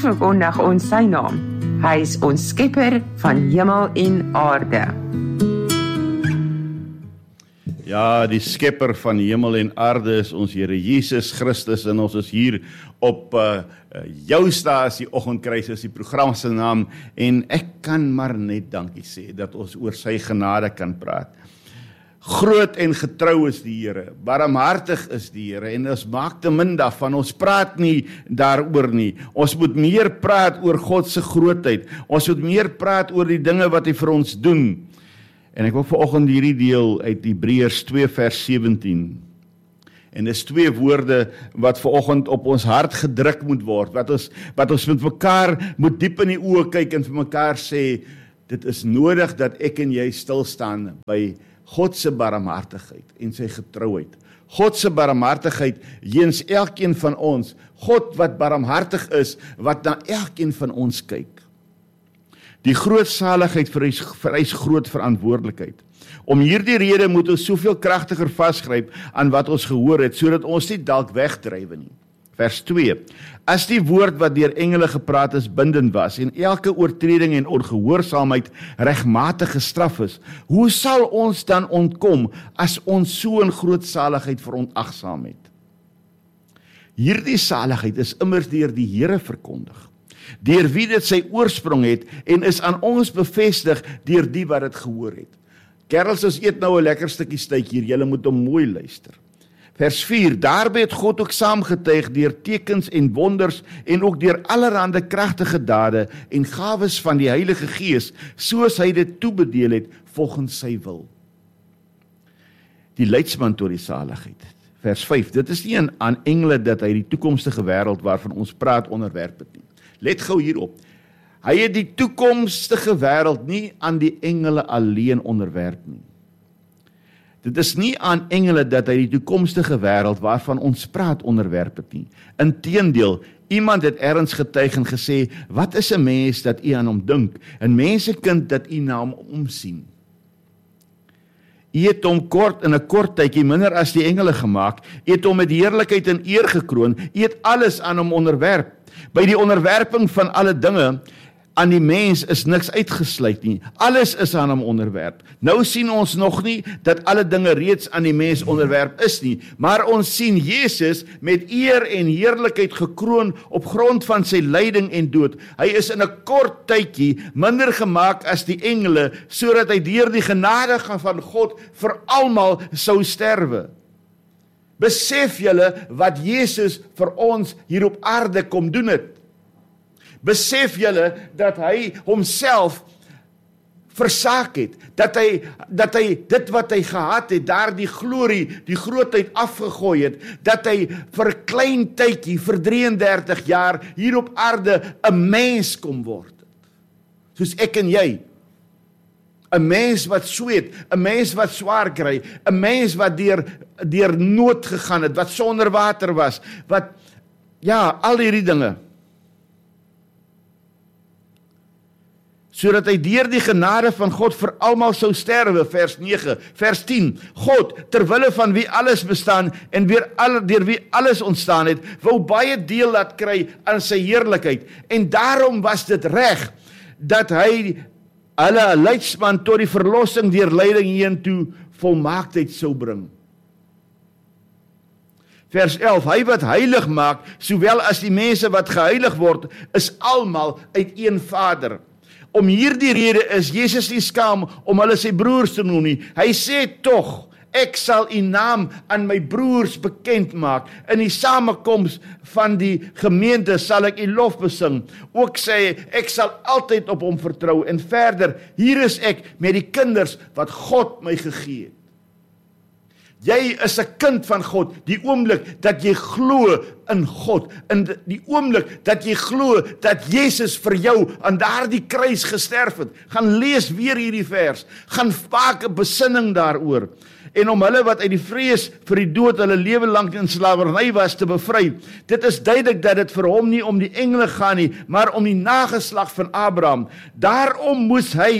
verkondig ons sy naam. Hy is ons skepper van hemel en aarde. Ja, die skepper van hemel en aarde is ons Here Jesus Christus en ons is hier op jou stasie Oggendkruis is die program se naam en ek kan maar net dankie sê dat ons oor sy genade kan praat. Groot en getrou is die Here, barmhartig is die Here en ons maak te min daarvan, ons praat nie daaroor nie. Ons moet meer praat oor God se grootheid, ons moet meer praat oor die dinge wat hy vir ons doen. En ek wil vanoggend hierdie deel uit Hebreërs 2 vers 17. En dis twee woorde wat vanoggend op ons hart gedruk moet word, wat ons met mekaar moet diep in die oë kyk en vir mekaar sê, dit is nodig dat ek en jy stil staan by God se barmhartigheid en sy getrouheid. God se barmhartigheid jeens elkeen van ons, God wat barmhartig is, wat na elkeen van ons kyk. Die groot saligheid vereis groot verantwoordelikheid. Om hierdie rede moet ons soveel kragtiger vasgryp aan wat ons gehoor het, sodat ons nie dalk wegdrywe nie. Vers 2. As die woord wat deur engele gepraat is bindend was en elke oortreding en ongehoorsaamheid regmatig gestraf is, hoe sal ons dan ontkom as ons so 'n groot saligheid verontagsaam het? Hierdie saligheid is immers deur die Here verkondig, deur wie dit sy oorsprong het en is aan ons bevestig deur die wat dit gehoor het. Kerels, ons eet nou 'n lekker stukkie steak hier, julle moet hom mooi luister. Vers 4, daarby het God ook saamgetuig deur tekens en wonders en ook deur allerhande kragtige dade en gawes van die Heilige Gees, soos hy dit toebedeel het volgens sy wil. Die leidsman tot die saligheid. Vers 5, dit is nie aan engele dat hy die toekomstige wêreld waarvan ons praat onderwerp het nie. Let gou hierop. Hy het die toekomstige wêreld nie aan die engele alleen onderwerp nie. Dit is nie aan engele dat hy die toekomstige wêreld waarvan ons praat onderwerp het nie. Inteendeel, iemand het ergens getuig en gesê, wat is 'n mens dat u aan hom dink? 'n mensekind dat u na hom omsien. U het hom in 'n kort tydjie minder as die engele gemaak, u het hom met heerlikheid en eer gekroon, u het alles aan hom onderwerp. By die onderwerping van alle dinge aan die mens is niks uitgesluit nie. Alles is aan hom onderwerp. Nou sien ons nog nie dat alle dinge reeds aan die mens onderwerp is nie, maar ons sien Jesus met eer en heerlikheid gekroon op grond van sy lyding en dood. Hy is in 'n kort tydjie minder gemaak as die engele, sodat hy deur die genade van God vir almal sou sterwe. Besef julle wat Jesus vir ons hier op aarde kom doen het? Besef julle dat hy homself versaak het, dat hy dit wat hy gehad het, daar die glorie, die grootheid afgegooi het, dat hy vir 'n klein tydjie, vir 33 jaar hier op aarde 'n mens kom word. Soos ek en jy. 'n mens wat sweet, 'n mens wat swaar kry, 'n mens wat deur nood gegaan het, wat sonder water was, wat, ja, al hierdie dinge. Sodat hy deur die genade van God vir almal sou sterwe, vers 9, vers 10, God, terwille van wie alles bestaan en deur wie alles ontstaan het, wou baie deel laat kry aan sy heerlikheid, en daarom was dit reg, dat hy hulle leidsman tot die verlossing deur lyding heentoe volmaaktheid sou bring. Vers 11, hy wat heilig maak, sowel as die mense wat geheilig word, is almal uit een Vader. Om hierdie rede is Jesus nie skaam om hulle sy broers te noem nie. Hy sê tog, ek sal u naam aan my broers bekend maak. In die samekoms van die gemeente sal ek u lof besing. Ook sê hy, ek sal altyd op hom vertrou. En verder, hier is ek met die kinders wat God my gegee het. Jy is 'n kind van God, die oomblik dat jy glo in God, in die oomblik dat jy glo dat Jesus vir jou aan daardie kruis gesterf het. Gaan lees weer hierdie vers, gaan maak 'n besinning daaroor. En om hulle wat uit die vrees vir die dood hulle lewe lank in slawerny was te bevry. Dit is duidelik dat dit vir hom nie om die engele gaan nie, maar om die nageslag van Abraham. Daarom moes hy